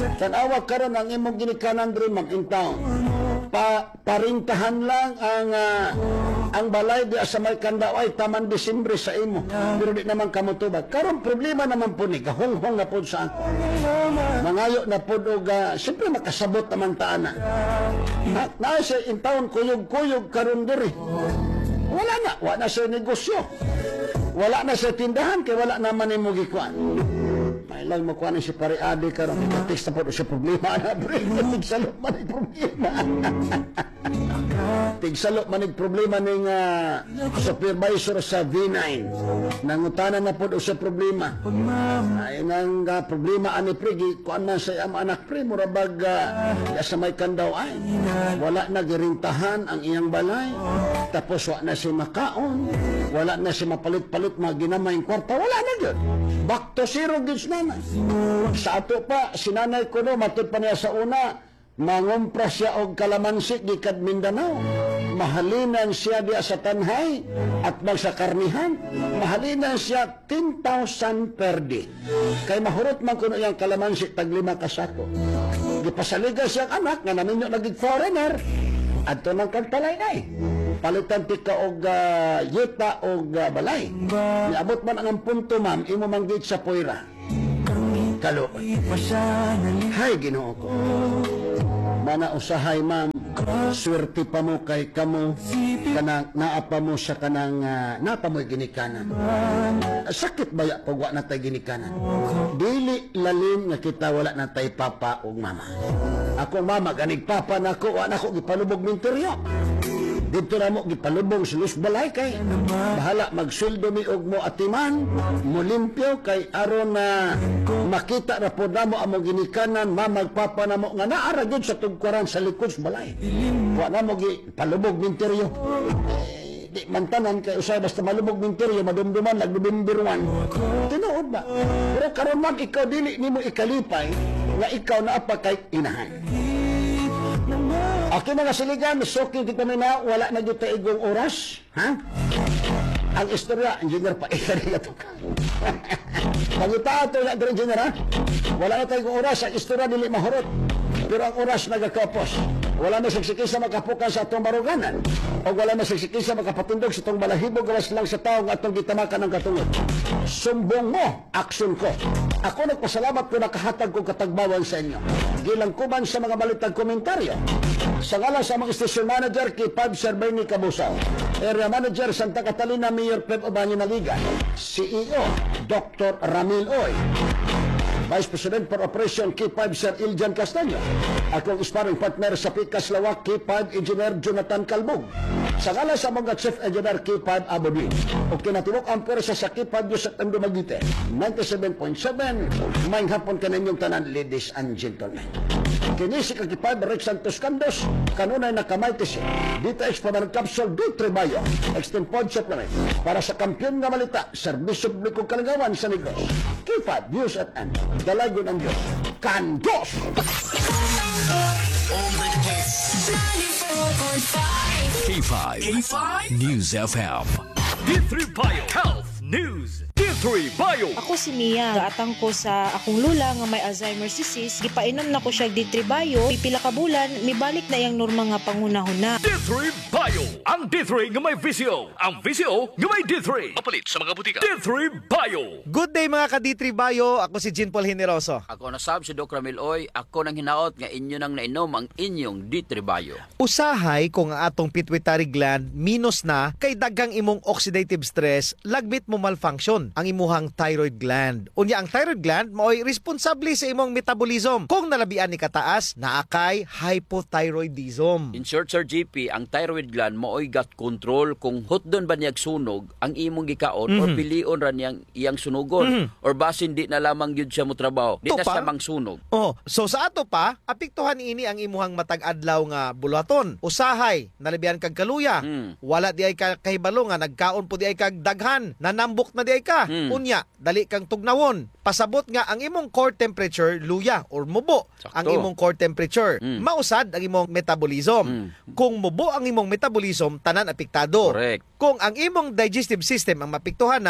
Tanawa karon ang imong ginikanan diri makintaw. Parintahan lang ang balay di sa may kandaw ay taman Disyembre sa imo. Pero di naman kamutubag. Karon problema naman po ni gahong-hong na po sa ako. Mangayo na po og siyempre makasabot naman taan na. Na siya in taon kuyog-kuyog karon diri. Wala na siya negosyo. Wala na siya tindahan kay wala naman imo gikuan. May lang mo kuan si pare Adi karon text na po siya problema na bre. Tigsalot man ang problema. Tigsalot man ang problema ning supervisor sa V9. Nangutanan na po siya problema. Ay nang problema ani pre kuan man sa am anak pre murabag sa may kandaw ay wala na girintahan ang iyang balay. Tapos wala na siya makaon, wala na siya mapalit-palit mga ginamayang kwarta, wala na yun. Back to zero goods na. Sa ato pa, sinanay ko no, matod pa niya sa una, mangumpra siya og kalamansi gikad Mindanao. Mahalinan siya diya sa Tanhay at sa Karnihan. Mahalinan siya 10,000 per day. Kay mahurot man kuno yung kalamansi tag 5 kasako. Gipasaliga siyang anak nga naminyo naging foreigner. Adto nang kagtalay ay. Palitan ti ka og yuta og balay. Niabot man ang punto ma'am, imo manggit sa puwira. Kalo. Hay Ginoo ko. Mana usahay ma'am, swerte pa mo kay kamo kanang naapa mo sa kanang napa mo ginikanan. Sakit ba ya pag wa na tay ginikanan? Dili lalim nga kita wala na tay papa ug mama. Ako mama ganig papa nako wa nako gipalubog minteryo. Dito na mo gipalubong sa Luz Balay kay bahala magsuldo mi og mo atiman mo limpyo kay aron na makita ra pod namo amo ginikanan mamagpapa namo nga naara gyud sa tugkuran sa likod sa balay. Wa namo gipalubog minteryo. Di mantanan kay usay basta malubog minteryo madumduman nagdumimbiruan. Tinuod ba? Pero karon man ikaw dili nimo ikalipay nga ikaw na apa kay inahan. Ako mga siligan, sokil di kami na, wala na dito igong oras. Ha? Ang istorya, engineer pa, ikariya ito ka. Pagita ito na, engineer ha? Wala na tayong oras, ang istorya dili mahurot. Pero ang oras nagakapos. Wala na siksikisa makapukan sa atong baruganan. O wala na siksikisa makapatindog sa itong balahibo, gawas lang sa tao nga atong gitamakan ng katungod. Sumbong mo, aksyon ko. Ako nagpasalamat ko nakahatag ko katagbawan sa inyo. Gilangkuban sa mga balitang komentaryo. Sa ngalan sa mga station manager, K5 Survey ni Cabusao. Area Manager, Santa Catalina, Mayor Pep Obanyo Naligan. CEO, Dr. Ramil Oy. Vice President for Operation K5 Sir Iljan Castaño. Akong sparring partner sa Pikas Lawak K5 Engineer Jonathan Calbog. Sa ngalan sa mga Chief Engineer K5 Abodi. O kinatibok ang pwersa sa K5 Yusat Ando Magite. 97.7. Maing hapon kaninyong tanan, ladies and gentlemen. Kini si K5 Rex Santos Candos. Kanunay na kamayti siya. Dito Expoman Capsule D3 Bayo. Extempod supplement. Para sa kampiyon nga malita, serbisyo publikong kalagawan sa negos. K5 News at End. Dalagon ang Diyos. Kandos! K5 News FM. D3 Bio Health News. D3 Bio. Ako si Mia. Gaatang ko sa akong lula nga may Alzheimer's disease. Gipainom na ko siya D3 Bio. Pipila ka bulan, mibalik na yang norma nga pangunahuna. D3 Bio. Ang D3 nga may VCO. Ang VCO nga may D3. Mapalit sa mga butika. D3 Bio. Good day mga ka-D3 Bio. Ako si Jean Paul Generoso. Ako nasab si Dr. Ramil Oy. Ako nang hinaot nga inyo nang nainom ang inyong D3 Bio. Usahay kung ang atong pituitary gland minus na kay daghang imong oxidative stress, lagbit mo malfunction ang imuhang thyroid gland. Unya ang thyroid gland mao'y responsable sa imong metabolism. Kung nalabian ni kataas, naakay hypothyroidism. In short, Sir GP, ang thyroid gland mao'y gut control kung hotdon ba niyag sunog ang imong gikaon or pilion ra niyang iyang sunugon or basin di na lamang gyud siya mo trabaho. Di na siya mangsunog. Oh, so sa ato pa, apektuhan ini ang imuhang matag adlaw nga buluhaton. Usahay, nalabian kag kaluya. Wala di ay kahibalo nga nagkaon po di ay kag daghan, nanambok na di ay ka. Unya, dali kang tugnawon. Pasabot nga ang imong core temperature luya or mubo. Sakto. Ang imong core temperature. Mausad ang imong metabolism. Kung mubo ang imong metabolism, tanan apektado. Correct. Kung ang imong digestive system ang mapiktuhan na,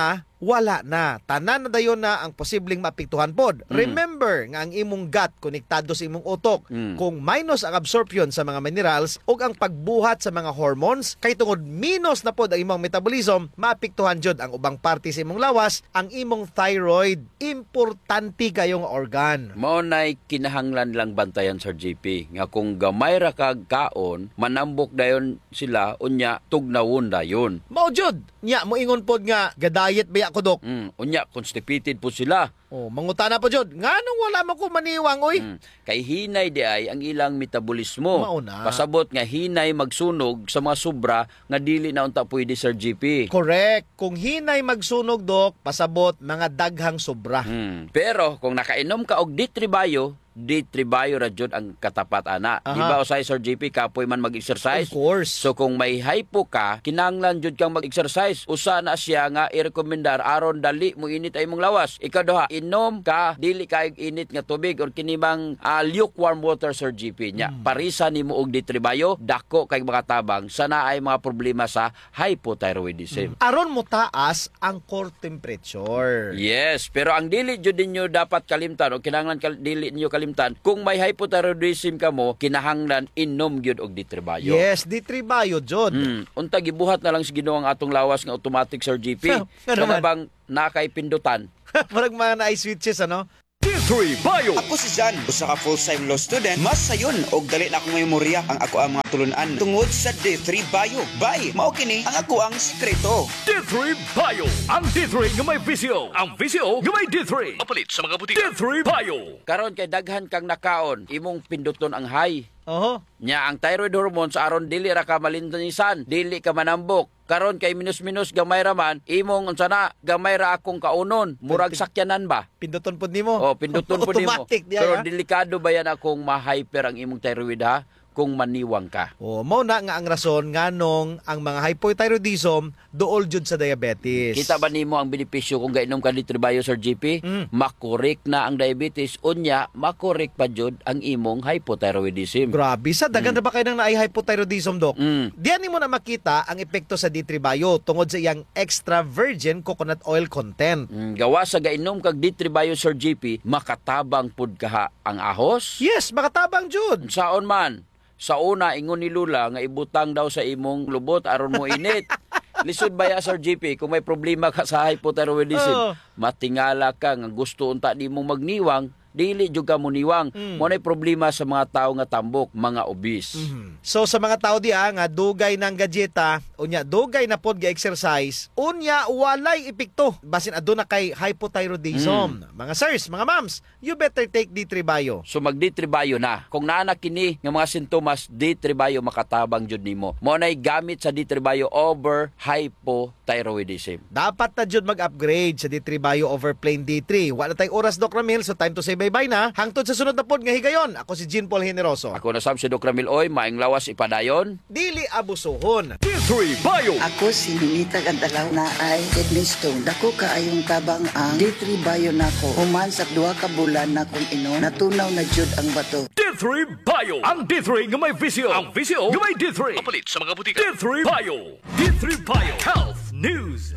wala na. Tanan na dayon na ang posibleng maapektuhan pod. Remember nga ang imong gut konektado sa imong utok. Kung minus ang absorption sa mga minerals ug ang pagbuhat sa mga hormones, kay tungod minus na pod ang imong metabolism, maapektuhan jud ang ubang parte sa imong lawas, ang imong thyroid. Importante kayong organ. Mao nay kinahanglan lang bantayan Sir JP nga kung gamay ra kag kaon manambok dayon sila unya tugnawon dayon. Mao jud nya moingon pod nga gadayet baya ko dok. Unya constipated po sila. Oh, mangutana po jud. Nganong wala man ko maniwang oy? Kay hinay di ay ang ilang metabolismo. Mauna. Pasabot nga hinay magsunog sa mga sobra nga dili na unta pwede Sir GP. Correct. Kung hinay magsunog dok, pasabot mga daghang sobra. Pero kung nakainom ka og D3 Bio ra jud ang katapat ana. Di ba usay Sir JP kapoy man mag-exercise? Of course. So kung may hypo ka, kinahanglan jud kang mag-exercise. Usa na siya nga i-rekomendar aron dali mo init ay mong lawas. Ikaduha, inom ka dili kay init nga tubig or kinibang lukewarm water Sir JP nya. Parisa nimo og D3 Bio, dako kay mga tabang sana ay mga problema sa hypothyroidism. Aron mo taas ang core temperature. Yes, pero ang dili jud ninyo dapat kalimtan o kinahanglan dili ninyo kalimtan kung may hypothyroidism ka mo, kinahanglan inom gyud og D3 Bio. Yes, D3 Bio jud. Unta gibuhat na lang sa Ginoo ang atong lawas nga automatic Sir GP. Kana bang nakay pindutan? Marag mga na switches ano? D3 Bio. Ako si Jan, usa ka full-time law student. Mas sayon og dali na akong memorya ang ako ang mga tulunan tungod sa D3 Bio. Bye, mao kini ang ako ang sikreto. D3 Bio. Ang D3 nga may visyo. Ang visyo nga may D3. Mapalit sa mga butika. D3 Bio. Karon kay daghan kang nakaon, imong pinduton ang high. Oho. Nya ang thyroid hormones aron dili ra ka malintanisan, dili ka manambok. Karon kay minus-minus gamay ra man, imong unsa na gamay ra akong kaunon, murag sakyanan ba? Pinduton pod nimo. Oh, pinduton po nimo. Automatic diya. Pero delikado ba yan akong ma-hyper ang imong thyroid ha? Kung maniwang ka. Oh, mao na nga ang rason nganong ang mga hypothyroidism duol jud sa diabetes. Kita ba nimo ang benepisyo kung gainom ka D3 Bio Sir GP? Makorek na ang diabetes unya, makorek pa jud ang imong hypothyroidism. Grabe, sa dagan na ba kayo nang naay hypothyroidism, Dok? Diyan nimo na makita ang epekto sa D3 Bio tungod sa iyang extra virgin coconut oil content. Gawa sa gainom kag D3 Bio Sir GP, makatabang pud kaha ang ahos. Yes, makatabang jud. Saon man? Sa una, ingon ni Lula nga ibutang daw sa imong lubot aron mo init. Lisod ba ya Sir GP kung may problema ka sa hypothyroidism? Matingala ka nga gusto unta di mo magniwang, dili jud ka mo niwang. Mo nay problema sa mga tawo nga tambok, mga obese. So sa mga tao diha nga dugay ng gadgeta, unya dugay na pod ga-exercise, unya walay epekto basin aduna kay hypothyroidism. Mga sirs, mga moms, you better take D3 Bio. So mag D3 Bio na. Kung naana kini nga mga sintomas, D3 Bio makatabang jud nimo. Mo nay gamit sa D3 Bio over hypothyroidism. Dapat na jud mag-upgrade sa D3 Bio over plain D3. Wala tay oras, Doc Ramil, so time to say bye-bye na. Hangtod sa sunod na pod nga higayon. Ako si Jean Paul Generoso. Ako na sab si Doc Ramil Oy, maing lawas ipadayon. Dili abusuhon. D3 Bio. Ako si Ninita Gandalaw na ay kidney stone. Dako kaayong tabang ang D3 Bio nako. Human sa 2 ka bulan na kung inom, natunaw na jud ang bato. D3 Bio. Ang D3 nga may visyo. Ang visyo nga may D3. Mapalit sa mga butika. D3 Bio. D3 Bio. Health News.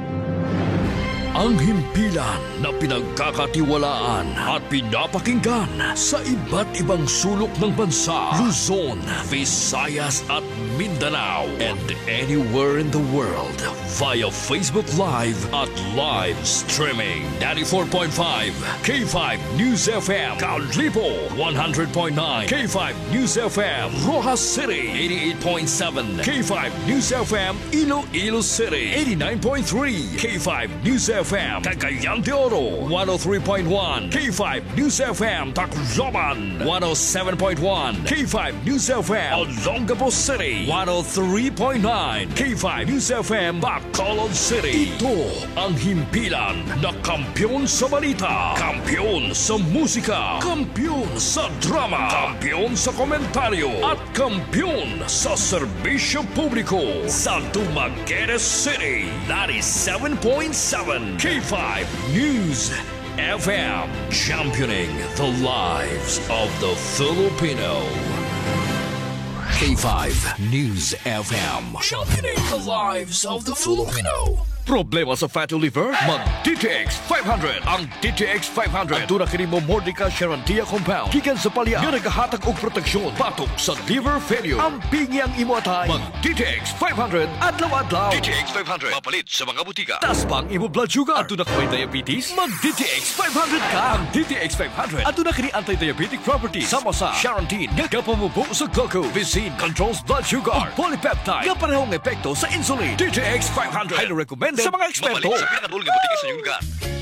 Ang himpilan na pinagkakatiwalaan at pinapakinggan sa iba't ibang sulok ng bansa, Luzon, Visayas at Mindanao, and anywhere in the world via Facebook Live at live streaming. 94.5 K5 News FM, Kalipo, 100.9 K5 News FM, Rojas City, 88.7 K5 News FM, Iloilo City, 89.3 K5 News FM, Cagayan de Oro, 103.1 K5 News FM, Tacloban, 107.1 K5 News FM, Olongapo City, 103.9 K5 News FM, Bacolod City. Ito ang himpilan na kampiyon sa balita, kampiyon sa musika, kampiyon sa drama, kampiyon sa komentaryo, at kampiyon sa serbisyo publiko sa Dumaguete City, 97.7 K5 News FM, championing the lives of the Filipino. K5 News FM, championing the lives of the Filipino. Problema sa fatty liver? Mag DTX 500. Ang DTX 500 aduna kini mo Mordica Charantia compound gikan sa palya nga nagahatag og proteksyon batok sa liver failure. Ang pingi ang imo atay. Mag DTX 500 adlaw-adlaw. DTX 500 mapalit sa mga butika. Tas pang imo blood sugar. Aduna ka may diabetes? Mag DTX 500 ka. Ang DTX 500 aduna kini anti-diabetic properties sama sa Charantin nga kapamubo sa glucose. Visin controls blood sugar. Polypeptide nga parehong epekto sa insulin. DTX 500 highly recommended sa mga eksperto. Mapalit sa pinakadulong butika sa iyong lugar.